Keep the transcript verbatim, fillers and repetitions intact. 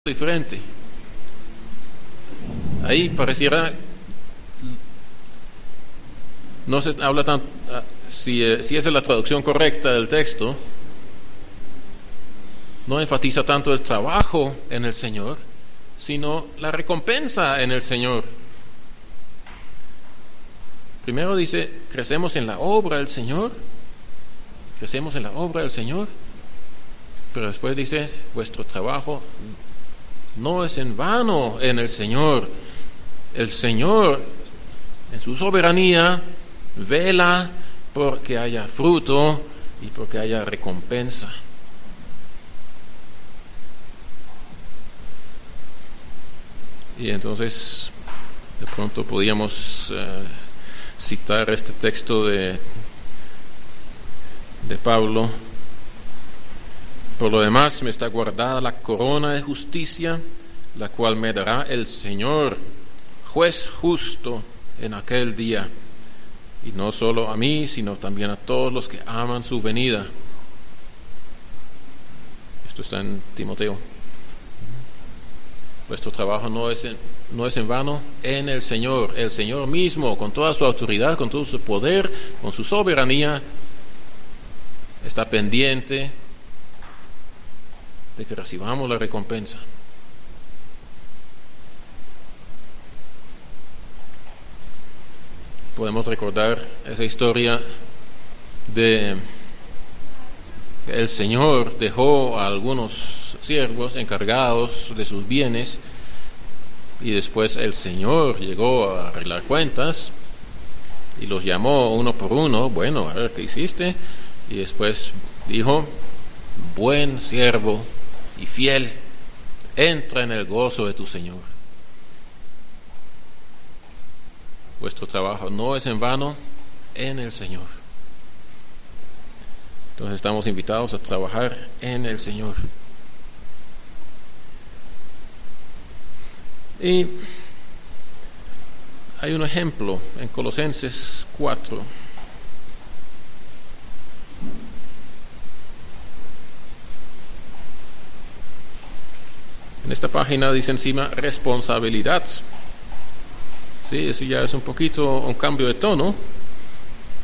diferente. Ahí pareciera, no se habla tanto, si, si esa es la traducción correcta del texto, no enfatiza tanto el trabajo en el Señor, sino la recompensa en el Señor. Primero dice, crecemos en la obra del Señor, crecemos en la obra del Señor, pero después dice, vuestro trabajo no es en vano en el Señor. El Señor, en su soberanía, vela porque haya fruto y porque haya recompensa. Y entonces, de pronto podíamos uh, citar este texto de, de Pablo. Por lo demás, me está guardada la corona de justicia, la cual me dará el Señor, juez justo en aquel día, y no solo a mí, sino también a todos los que aman su venida. Esto está en Timoteo. Vuestro trabajo no es en, no es en vano en el Señor. El Señor mismo, con toda su autoridad, con todo su poder, con su soberanía, está pendiente de que recibamos la recompensa. Podemos recordar esa historia de que el Señor dejó a algunos siervos encargados de sus bienes y después el Señor llegó a arreglar cuentas y los llamó uno por uno. Bueno, a ver qué hiciste, y después dijo: buen siervo y fiel, entra en el gozo de tu Señor. Vuestro trabajo no es en vano en el Señor. Entonces estamos invitados a trabajar en el Señor. Y hay un ejemplo en Colosenses cuatro. En esta página dice encima responsabilidad. Sí, eso ya es un poquito un cambio de tono.